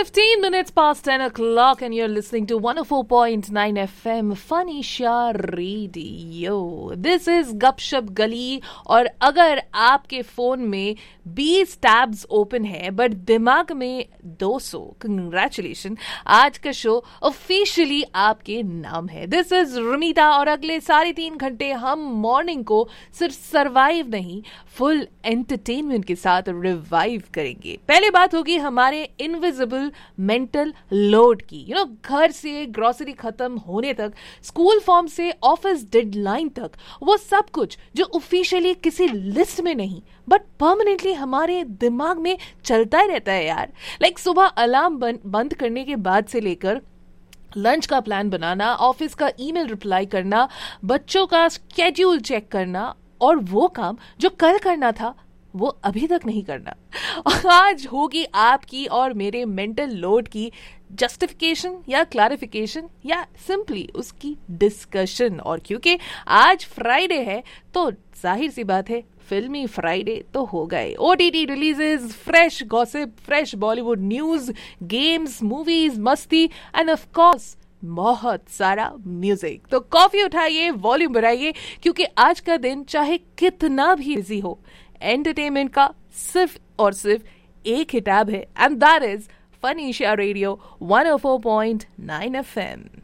15 minutes past 10 o'clock and you're listening to 104.9 FM Fanisha Radio. This is गपशप गली. और अगर आपके फोन में 20 टैब्स ओपन है बट दिमाग में 200, कंग्रेचुलेशन, आज का शो ऑफिशियली आपके नाम है. दिस इज रुमीता और अगले 3.5 घंटे हम मॉर्निंग को सिर्फ सरवाइव नहीं, फुल एंटरटेनमेंट के साथ रिवाइव करेंगे. पहले बात होगी हमारे इनविजिबल मेंटल लोड की. घर से ग्रोसरी खत्म होने तक, स्कूल फॉर्म से ऑफिस डेडलाइन तक, वो सब कुछ जो ऑफिशियली किसी लिस्ट में नहीं बट परमानेंटली हमारे दिमाग में चलता ही रहता है यार. लाइक सुबह अलार्म बंद करने के बाद से लेकर लंच का प्लान बनाना, ऑफिस का ईमेल रिप्लाई करना, बच्चों का स्केड्यूल चेक करना, और वो काम जो कल करना था वो अभी तक नहीं करना. आज होगी आपकी और मेरे मेंटल लोड की जस्टिफिकेशन या क्लैरिफिकेशन या सिंपली उसकी डिस्कशन. और क्योंकि आज फ्राइडे है तो जाहिर सी बात है फिल्मी फ्राइडे तो हो गए. OTT releases, fresh gossip, fresh Bollywood news, games, movies, मस्ती एंड ऑफ कोर्स बहुत सारा म्यूजिक. तो कॉफी उठाइए, वॉल्यूम बढ़ाइए, क्योंकि आज का दिन चाहे कितना भी बिजी हो, एंटरटेनमेंट का सिर्फ और सिर्फ एक ही टैब है, and that is फनीशा radio 104.9 FM.